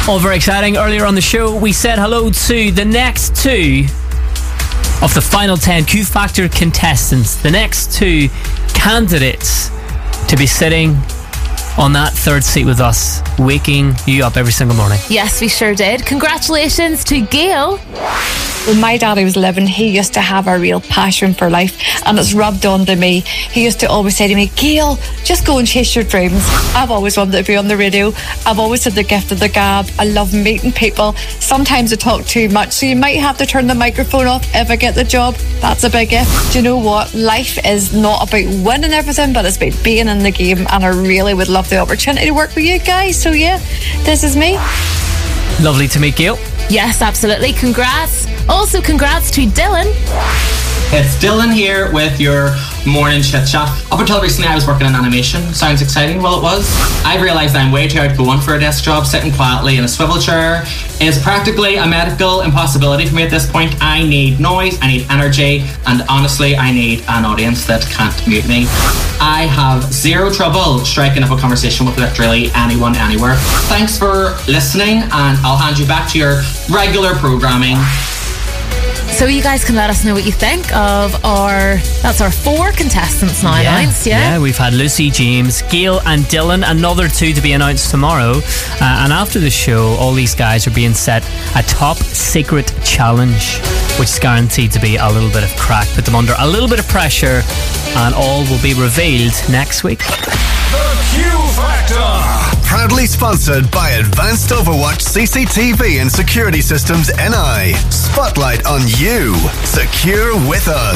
All very exciting. Earlier on the show, we said hello to the next two of the final 10 Q Factor contestants. The next two candidates to be sitting on that third seat with us, waking you up every single morning. Yes, we sure did. Congratulations to Gail. When my daddy was living, he used to have a real passion for life, and it's rubbed onto me. He used to always say to me, Gail, just go and chase your dreams. I've always wanted to be on the radio. I've always had the gift of the gab. I love meeting people. Sometimes I talk too much, so you might have to turn the microphone off if I get the job. That's a big if. Do you know what? Life is not about winning everything, but it's about being in the game, and I really would love the opportunity to work with you guys. So yeah, this is me. Lovely to meet Gail. Yes, absolutely. Congrats. Also, congrats to Dylan. It's Dylan here with your morning chit chat. Up until recently I was working in animation. Sounds exciting? Well, it was. I've realised I'm way too outgoing for a desk job. Sitting quietly in a swivel chair is practically a medical impossibility for me at this point. I need noise, I need energy, and honestly I need an audience that can't mute me. I have zero trouble striking up a conversation with literally anyone, anywhere. Thanks for listening, and I'll hand you back to your regular programming. So you guys can let us know what you think of that's our 4 contestants now announced, Yeah, we've had Lucy, James, Gail and Dylan, another 2 to be announced tomorrow. And after the show, all these guys are being set a top secret challenge, which is guaranteed to be a little bit of crack, put them under a little bit of pressure, and all will be revealed next week. The Q Factor. Proudly sponsored by Advanced Overwatch CCTV and Security Systems NI. Spotlight on you. Secure with us.